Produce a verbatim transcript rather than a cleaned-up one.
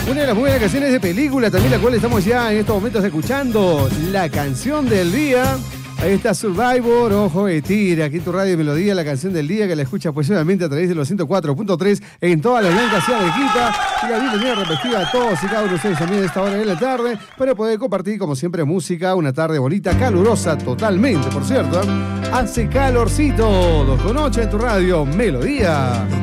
Una de las muy buenas canciones de película, también la cual estamos ya en estos momentos escuchando, la canción del día. Ahí está Survivor, ojo de tira, aquí en tu radio Melodía, la canción del día que la escuchas pues obviamente a través de los ciento cuatro punto tres en toda la blanca ciudad de Arequipa. Y la bienvenida repetida a todos y cada uno de ustedes también a esta hora de la tarde para poder compartir como siempre música, una tarde bonita, calurosa totalmente, por cierto. Hace calorcito, dos con ocho en tu radio Melodía.